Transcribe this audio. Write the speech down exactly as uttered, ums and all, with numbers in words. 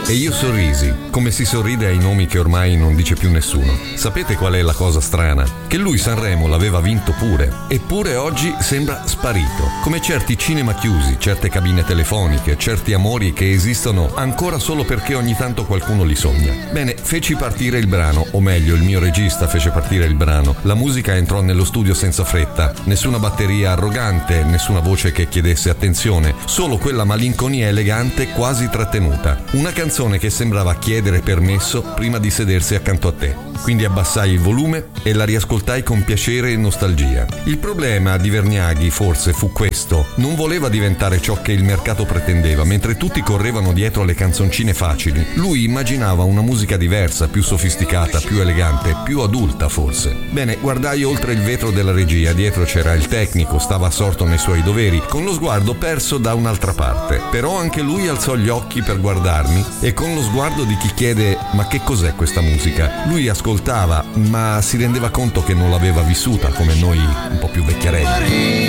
E io sorrisi, come si sorride ai nomi che ormai non dice più nessuno. Sapete qual è la cosa strana? Che lui Sanremo l'aveva vinto pure, eppure oggi sembra sparito, come certi cinema chiusi, certe cabine telefoniche, certi amori che esistono ancora solo perché ogni tanto qualcuno li sogna. Bene, feci partire il brano, o meglio il mio regista fece partire il brano. La musica entrò nello studio senza fretta, nessuna batteria arrogante, nessuna voce che chiedesse attenzione, solo quella malinconia elegante quasi trattenuta. Una canzone che sembrava chiedere permesso prima di sedersi accanto a te. Quindi abbassai il volume e la riascoltai con piacere e nostalgia. Il problema di Vergnaghi forse fu questo: non voleva diventare ciò che il mercato pretendeva. Mentre tutti correvano dietro alle canzoncine facili, lui immaginava una musica diversa, più sofisticata, più elegante, più adulta forse. Bene, guardai oltre il vetro della regia. Dietro c'era il tecnico, stava assorto nei suoi doveri, con lo sguardo perso da un'altra parte. Però anche lui alzò gli occhi per guardarmi, e con lo sguardo di chi chiede: ma che cos'è questa musica? Lui ascoltava, ma si rendeva conto che non l'aveva vissuta come noi un po' più vecchiarelli.